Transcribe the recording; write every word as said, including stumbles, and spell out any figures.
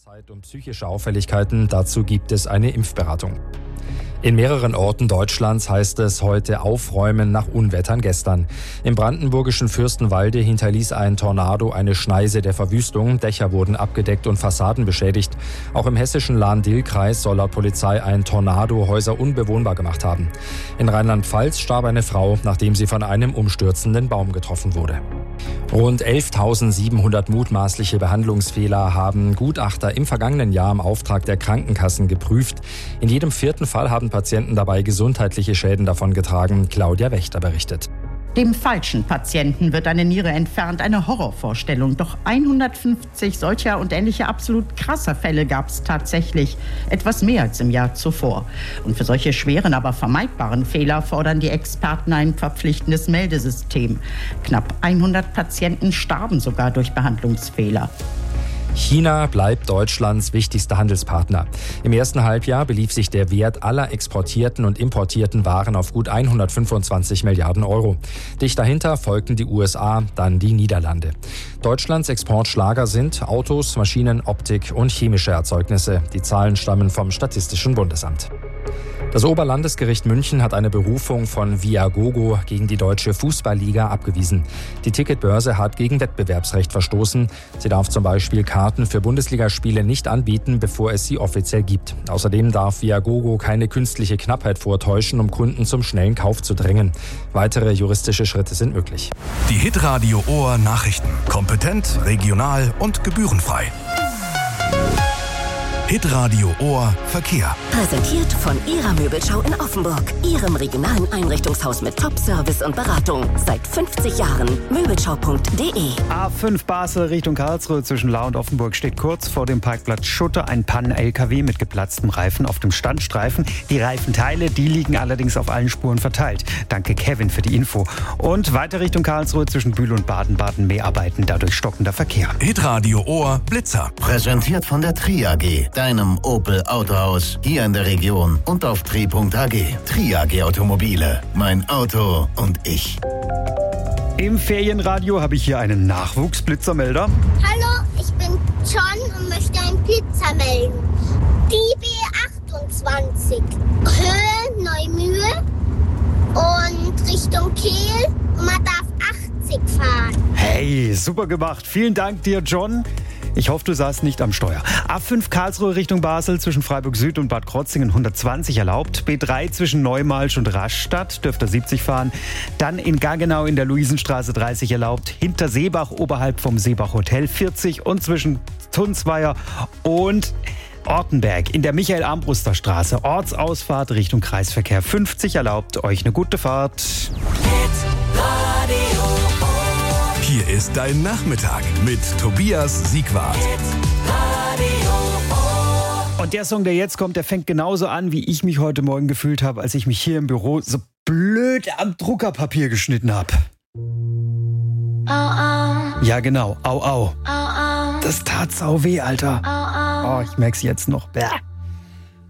Zeit und psychische Auffälligkeiten, dazu gibt es eine Impfberatung. In mehreren Orten Deutschlands heißt es heute Aufräumen nach Unwettern gestern. Im brandenburgischen Fürstenwalde hinterließ ein Tornado eine Schneise der Verwüstung. Dächer wurden abgedeckt und Fassaden beschädigt. Auch im hessischen Lahn-Dill-Kreis soll laut Polizei ein Tornado Häuser unbewohnbar gemacht haben. In Rheinland-Pfalz starb eine Frau, nachdem sie von einem umstürzenden Baum getroffen wurde. Rund elftausendsiebenhundert mutmaßliche Behandlungsfehler haben Gutachter im vergangenen Jahr im Auftrag der Krankenkassen geprüft. In jedem vierten Fall haben Patienten dabei gesundheitliche Schäden davongetragen. Claudia Wächter berichtet. Dem falschen Patienten wird eine Niere entfernt, eine Horrorvorstellung. Doch hundertfünfzig solcher und ähnlicher absolut krasser Fälle gab es tatsächlich. Etwas mehr als im Jahr zuvor. Und für solche schweren, aber vermeidbaren Fehler fordern die Experten ein verpflichtendes Meldesystem. Knapp hundert Patienten starben sogar durch Behandlungsfehler. China bleibt Deutschlands wichtigster Handelspartner. Im ersten Halbjahr belief sich der Wert aller exportierten und importierten Waren auf gut hundertfünfundzwanzig Milliarden Euro. Dicht dahinter folgten die U S A, dann die Niederlande. Deutschlands Exportschlager sind Autos, Maschinen, Optik und chemische Erzeugnisse. Die Zahlen stammen vom Statistischen Bundesamt. Das Oberlandesgericht München hat eine Berufung von Viagogo gegen die Deutsche Fußballliga abgewiesen. Die Ticketbörse hat gegen Wettbewerbsrecht verstoßen. Sie darf zum Beispiel Karten für Bundesligaspiele nicht anbieten, bevor es sie offiziell gibt. Außerdem darf Viagogo keine künstliche Knappheit vortäuschen, um Kunden zum schnellen Kauf zu drängen. Weitere juristische Schritte sind möglich. Die Hitradio Ohr Nachrichten. Kompetent, regional und gebührenfrei. Hitradio Ohr Verkehr. Präsentiert von Ihrer Möbelschau in Offenburg. Ihrem regionalen Einrichtungshaus mit Top-Service und Beratung. Seit fünfzig Jahren. Möbelschau punkt de. A fünf Basel Richtung Karlsruhe zwischen Lahr und Offenburg steht kurz vor dem Parkplatz Schutter ein Pannen-L K W mit geplatztem Reifen auf dem Standstreifen. Die Reifenteile, die liegen allerdings auf allen Spuren verteilt. Danke Kevin für die Info. Und weiter Richtung Karlsruhe zwischen Bühl und Baden-Baden Mehrarbeiten, dadurch stockender Verkehr. Hitradio Ohr Blitzer. Präsentiert von der Tri A G. Deinem Opel Autohaus hier in der Region und auf tri punkt a g. Tri A G Automobile. Mein Auto und ich. Im Ferienradio habe ich hier einen Nachwuchsblitzermelder. Hallo, ich bin John und möchte einen Blitzer melden. Die B achtundzwanzig. Höhe Neumühl und Richtung Kehl. Und man darf achtzig fahren. Hey, super gemacht. Vielen Dank dir, John. Ich hoffe, du saßt nicht am Steuer. A fünf Karlsruhe Richtung Basel zwischen Freiburg Süd und Bad Krotzingen hundertzwanzig erlaubt. B drei zwischen Neumalsch und Rastatt dürft ihr siebzig fahren. Dann in Gaggenau in der Luisenstraße dreißig erlaubt. Hinter Seebach oberhalb vom Seebach Hotel vierzig und zwischen Tunsweier und Ortenberg in der Michael-Armbruster-Straße. Ortsausfahrt Richtung Kreisverkehr fünfzig erlaubt. Euch eine gute Fahrt. Hier ist dein Nachmittag mit Tobias Siegwart. Und der Song, der jetzt kommt, der fängt genauso an, wie ich mich heute Morgen gefühlt habe, als ich mich hier im Büro so blöd am Druckerpapier geschnitten habe. Au, au. Ja, genau. Au, au. Au, au. Das tat sau weh, Alter. Au, au. Oh, ich merk's jetzt noch. Bäh.